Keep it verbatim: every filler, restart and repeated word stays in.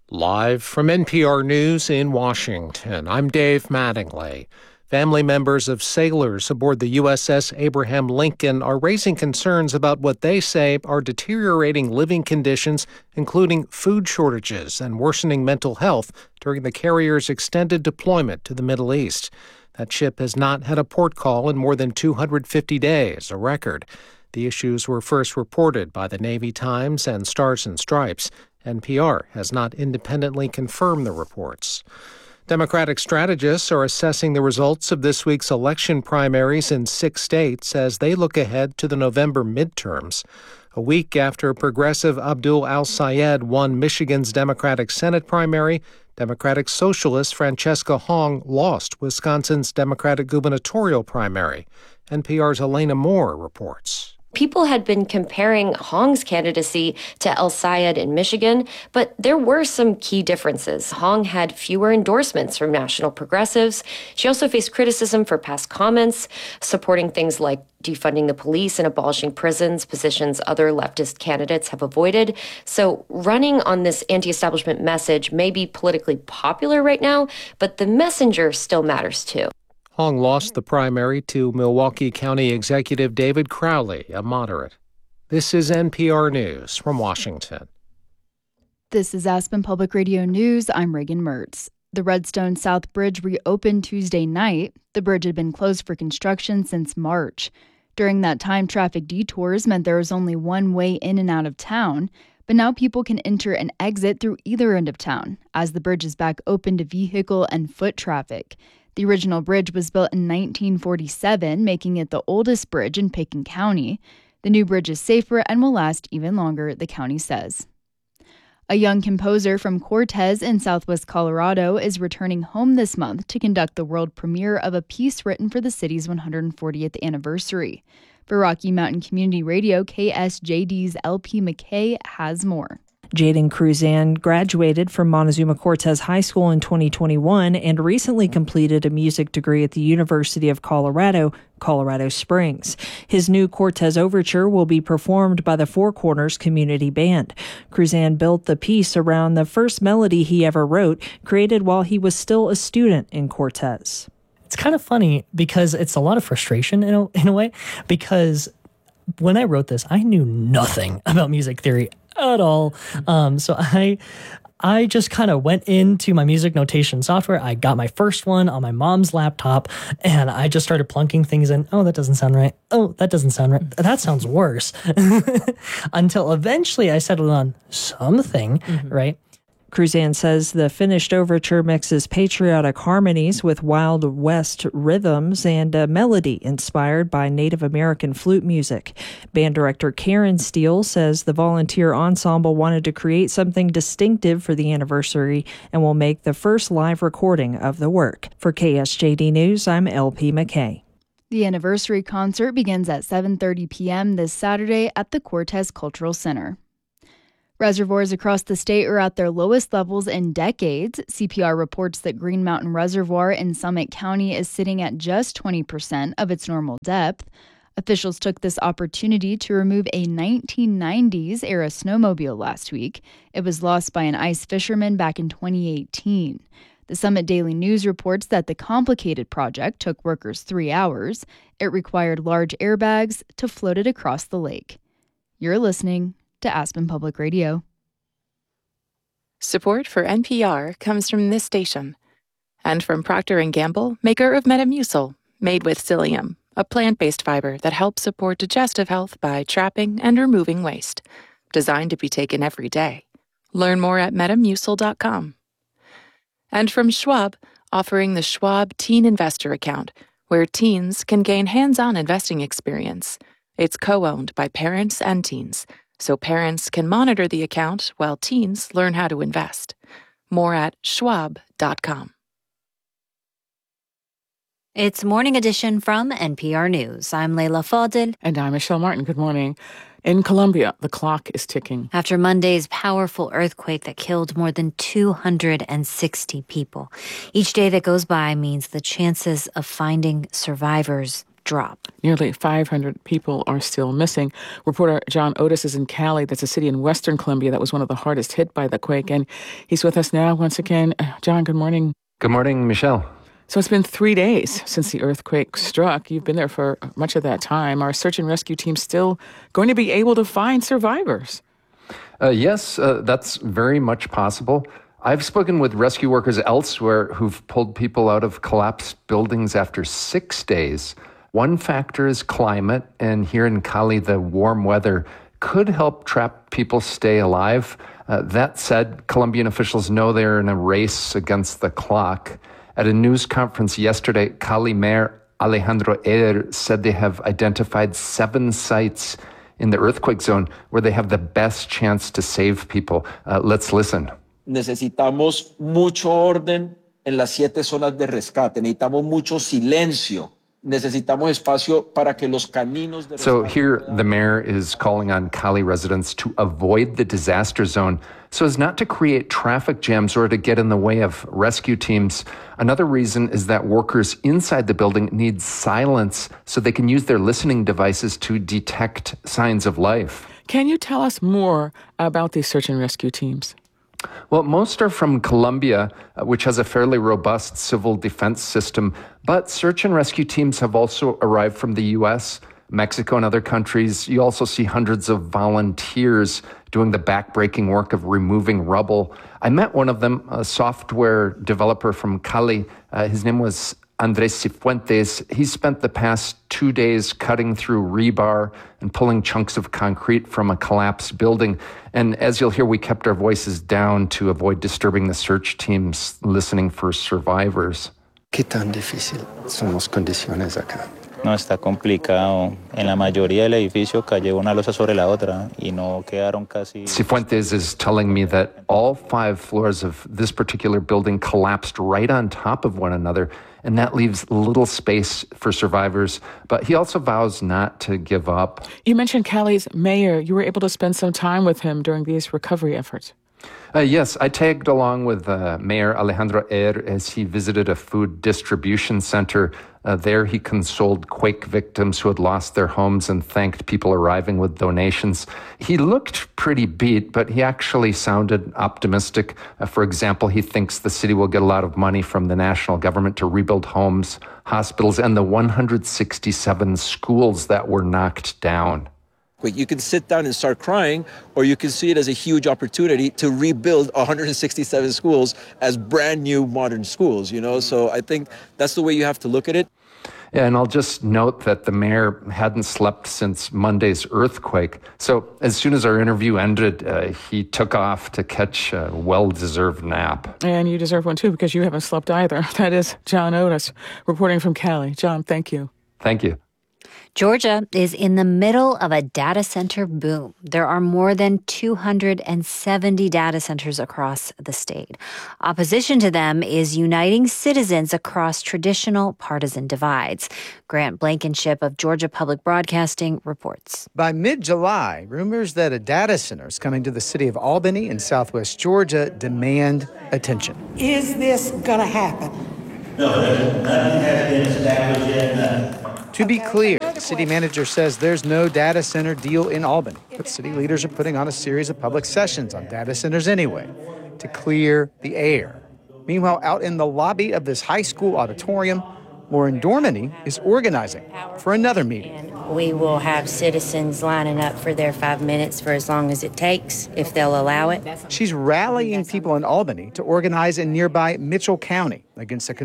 Live from N P R News in Washington, I'm Dave Mattingly. Family members of sailors aboard the U S S Abraham Lincoln are raising concerns about what they say are deteriorating living conditions, including food shortages and worsening mental health during the carrier's extended deployment to the Middle East. That ship has not had a port call in more than two hundred fifty days, a record. The issues were first reported by the Navy Times and Stars and Stripes. N P R has not independently confirmed the reports. Democratic strategists are assessing the results of this week's election primaries in six states as they look ahead to the November midterms. A week after progressive Abdul Al-Sayed won Michigan's Democratic Senate primary, Democratic Socialist Francesca Hong lost Wisconsin's Democratic gubernatorial primary. N P R's Elena Moore reports. People had been comparing Hong's candidacy to El-Sayed in Michigan, but there were some key differences. Hong had fewer endorsements from national progressives. She also faced criticism for past comments, supporting things like defunding the police and abolishing prisons, positions other leftist candidates have avoided. So running on this anti-establishment message may be politically popular right now, but the messenger still matters too. Hong lost the primary to Milwaukee County Executive David Crowley, a moderate. This is N P R News from Washington. This is Aspen Public Radio News. I'm Reagan Mertz. The Redstone South Bridge reopened Tuesday night. The bridge had been closed for construction since March. During that time, traffic detours meant there was only one way in and out of town. But now people can enter and exit through either end of town, as the bridge is back open to vehicle and foot traffic. The original bridge was built in nineteen forty-seven, making it the oldest bridge in Pitkin County. The new bridge is safer and will last even longer, the county says. A young composer from Cortez in southwest Colorado is returning home this month to conduct the world premiere of a piece written for the city's one hundred fortieth anniversary. For Rocky Mountain Community Radio, K S J D's L P McKay has more. Jaden Cruzan graduated from Montezuma Cortez High School in twenty twenty-one and recently completed a music degree at the University of Colorado, Colorado Springs. His new Cortez Overture will be performed by the Four Corners Community Band. Cruzan built the piece around the first melody he ever wrote, created while he was still a student in Cortez. It's kind of funny because it's a lot of frustration in a, in a way, because when I wrote this, I knew nothing about music theory at all. Um, so I I just kind of went into my music notation software. I got my first one on my mom's laptop, and I just started plunking things in. Oh, that doesn't sound right. Oh, that doesn't sound right. That sounds worse. Until eventually I settled on something, mm-hmm. right? Cruzan says the finished overture mixes patriotic harmonies with Wild West rhythms and a melody inspired by Native American flute music. Band director Karen Steele says the volunteer ensemble wanted to create something distinctive for the anniversary and will make the first live recording of the work. For K S J D News, I'm L P McKay. The anniversary concert begins at seven thirty p.m. this Saturday at the Cortez Cultural Center. Reservoirs across the state are at their lowest levels in decades. C P R reports that Green Mountain Reservoir in Summit County is sitting at just twenty percent of its normal depth. Officials took this opportunity to remove a nineteen nineties era snowmobile last week. It was lost by an ice fisherman back in twenty eighteen. The Summit Daily News reports that the complicated project took workers three hours. It required large airbags to float it across the lake. You're listening to Aspen Public Radio. Support for N P R comes from this station and from Procter and Gamble, maker of Metamucil, made with psyllium, a plant-based fiber that helps support digestive health by trapping and removing waste. Designed to be taken every day. Learn more at metamucil dot com. And from Schwab, offering the Schwab Teen Investor Account, where teens can gain hands-on investing experience. It's co-owned by parents and teens, so parents can monitor the account while teens learn how to invest. More at schwab dot com. It's Morning Edition from N P R News. I'm Leila Fadel. And I'm Michelle Martin. Good morning. In Colombia, the clock is ticking. After Monday's powerful earthquake that killed more than two hundred sixty people. Each day that goes by means the chances of finding survivors drop. Nearly five hundred people are still missing. Reporter John Otis is in Cali. That's a city in western Colombia that was one of the hardest hit by the quake. And he's with us now once again. John, good morning. Good morning, Michelle. So it's been three days since the earthquake struck. You've been there for much of that time. Are search and rescue teams still going to be able to find survivors? Uh, yes, uh, that's very much possible. I've spoken with rescue workers elsewhere who've pulled people out of collapsed buildings after six days. One factor is climate, and here in Cali, the warm weather could help trap people stay alive. Uh, that said, Colombian officials know they're in a race against the clock. At a news conference yesterday, Cali Mayor Alejandro Eder said they have identified seven sites in the earthquake zone where they have the best chance to save people. Uh, let's listen. Necesitamos mucho orden en las siete zonas de rescate. Necesitamos mucho silencio. Necesitamos espacio para que los caminos de rescate. So here the mayor is calling on Cali residents to avoid the disaster zone so as not to create traffic jams or to get in the way of rescue teams. Another reason is that workers inside the building need silence so they can use their listening devices to detect signs of life. Can you tell us more about these search and rescue teams? Well, most are from Colombia, uh, which has a fairly robust civil defense system. But search and rescue teams have also arrived from the U S, Mexico, and other countries. You also see hundreds of volunteers doing the backbreaking work of removing rubble. I met one of them, a software developer from Cali. Uh, his name was Andres Cifuentes. He spent the past two days cutting through rebar and pulling chunks of concrete from a collapsed building. And as you'll hear, we kept our voices down to avoid disturbing the search teams listening for survivors. ¿Qué tan difícil son las condiciones acá? No, está complicado. En la mayoría del edificio cayó una losa sobre la otra y no quedaron casi... Cifuentes is telling me that all five floors of this particular building collapsed right on top of one another, and that leaves little space for survivors. But he also vows not to give up. You mentioned Cali's mayor. You were able to spend some time with him during these recovery efforts. Uh, yes, I tagged along with uh, Mayor Alejandro Eder as he visited a food distribution center. Uh, there he consoled quake victims who had lost their homes and thanked people arriving with donations. He looked pretty beat, but he actually sounded optimistic. Uh, for example, he thinks the city will get a lot of money from the national government to rebuild homes, hospitals, and the one hundred sixty-seven schools that were knocked down. You can sit down and start crying, or you can see it as a huge opportunity to rebuild one hundred sixty-seven schools as brand new modern schools, you know? So I think that's the way you have to look at it. Yeah, and I'll just note that the mayor hadn't slept since Monday's earthquake. So as soon as our interview ended, uh, he took off to catch a well-deserved nap. And you deserve one too, because you haven't slept either. That is John Otis reporting from Cali. John, thank you. Thank you. Georgia is in the middle of a data center boom. There are more than two hundred seventy data centers across the state. Opposition to them is uniting citizens across traditional partisan divides. Grant Blankenship of Georgia Public Broadcasting reports. By mid-July, rumors that a data center is coming to the city of Albany in southwest Georgia demand attention. Is this going to happen? No, nothing has been established yet. Nothing. To be clear, the city manager says there's no data center deal in Albany, but city leaders are putting on a series of public sessions on data centers anyway to clear the air. Meanwhile, out in the lobby of this high school auditorium, Lauren Dorminey is organizing for another meeting. And we will have citizens lining up for their five minutes for as long as it takes, if they'll allow it. She's rallying people in Albany to organize in nearby Mitchell County against a